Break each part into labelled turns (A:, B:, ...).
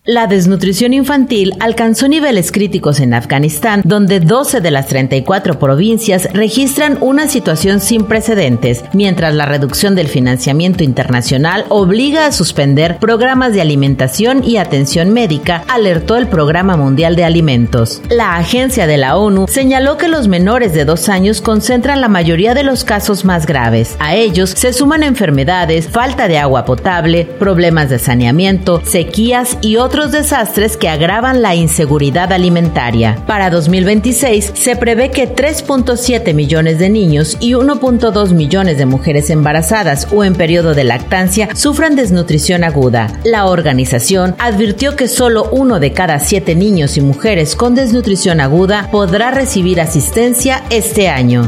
A: La desnutrición infantil alcanzó niveles críticos en Afganistán, donde 12 de las 34 provincias registran una situación sin precedentes, mientras la reducción del financiamiento internacional obliga a suspender programas de alimentación y atención médica, alertó el Programa Mundial de Alimentos. La agencia de la ONU señaló que los menores de 2 años concentran la mayoría de los casos más graves. A ellos se suman enfermedades, falta de agua potable, problemas de saneamiento, sequías y otros desastres que agravan la inseguridad alimentaria. Para 2026 se prevé que 3.7 millones de niños y 1.2 millones de mujeres embarazadas o en periodo de lactancia sufran desnutrición aguda. La organización advirtió que solo 1 de cada 7 niños y mujeres con desnutrición aguda podrá recibir asistencia este año.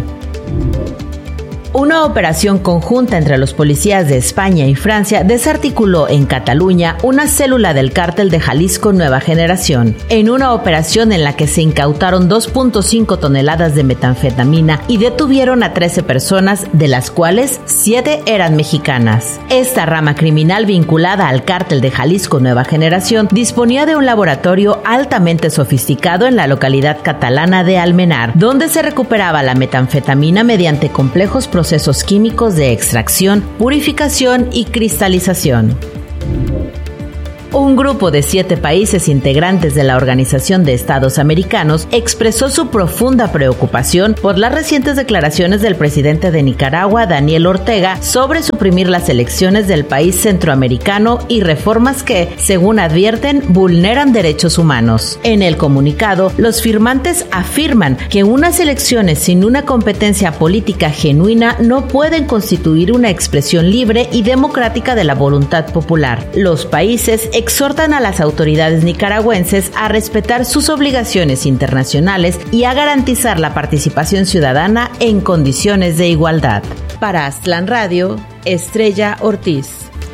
A: Una operación conjunta entre los policías de España y Francia desarticuló en Cataluña una célula del cártel de Jalisco Nueva Generación, en una operación en la que se incautaron 2.5 toneladas de metanfetamina y detuvieron a 13 personas, de las cuales 7 eran mexicanas. Esta rama criminal vinculada al cártel de Jalisco Nueva Generación disponía de un laboratorio altamente sofisticado en la localidad catalana de Almenar, donde se recuperaba la metanfetamina mediante complejos procesos químicos de extracción, purificación y cristalización. Un grupo de 7 países integrantes de la Organización de Estados Americanos expresó su profunda preocupación por las recientes declaraciones del presidente de Nicaragua, Daniel Ortega, sobre suprimir las elecciones del país centroamericano y reformas que, según advierten, vulneran derechos humanos. En el comunicado, los firmantes afirman que unas elecciones sin una competencia política genuina no pueden constituir una expresión libre y democrática de la voluntad popular. Los países exhortan a las autoridades nicaragüenses a respetar sus obligaciones internacionales y a garantizar la participación ciudadana en condiciones de igualdad. Para Aztlán Radio, Estrella Ortiz.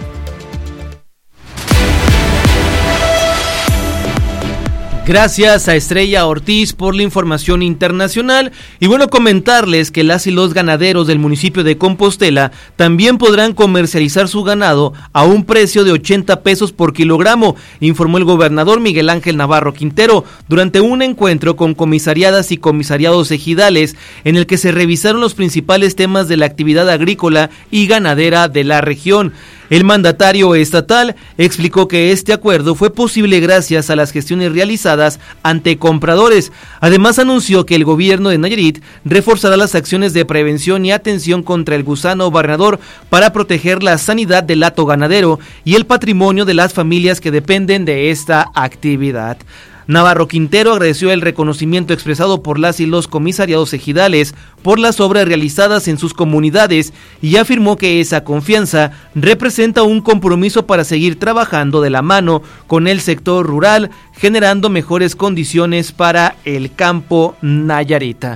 B: Gracias a Estrella Ortiz por la información internacional. Y bueno, comentarles que las y los ganaderos del municipio de Compostela también podrán comercializar su ganado a un precio de 80 pesos por kilogramo, informó el gobernador Miguel Ángel Navarro Quintero durante un encuentro con comisariadas y comisariados ejidales en el que se revisaron los principales temas de la actividad agrícola y ganadera de la región. El mandatario estatal explicó que este acuerdo fue posible gracias a las gestiones realizadas ante compradores. Además, anunció que el gobierno de Nayarit reforzará las acciones de prevención y atención contra el gusano barrenador para proteger la sanidad del hato ganadero y el patrimonio de las familias que dependen de esta actividad. Navarro Quintero agradeció el reconocimiento expresado por las y los comisariados ejidales por las obras realizadas en sus comunidades y afirmó que esa confianza representa un compromiso para seguir trabajando de la mano con el sector rural, generando mejores condiciones para el campo nayarita.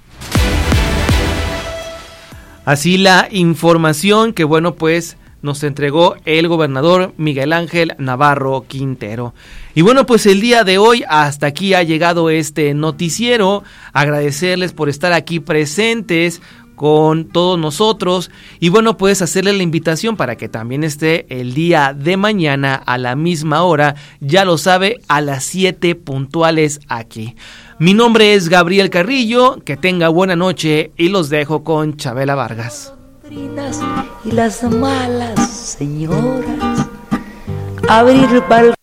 B: Así la información que nos entregó el gobernador Miguel Ángel Navarro Quintero. Y bueno, pues el día de hoy hasta aquí ha llegado este noticiero. Agradecerles por estar aquí presentes con todos nosotros y bueno, pues hacerle la invitación para que también esté el día de mañana a la misma hora, ya lo sabe, a las 7 puntuales aquí. Mi nombre es Gabriel Carrillo, que tenga buena noche y los dejo con Chabela Vargas.
C: Y las malas señoras abrir